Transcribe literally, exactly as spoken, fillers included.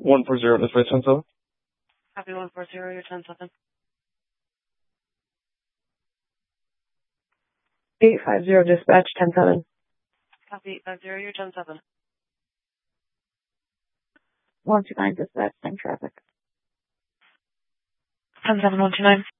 one four zero, dispatch ten seven. Copy one four zero, you're ten seven. eight five zero, dispatch ten seven. Copy eight five zero, you're ten seven. one two nine, dispatch, ten traffic. ten seven, one two nine.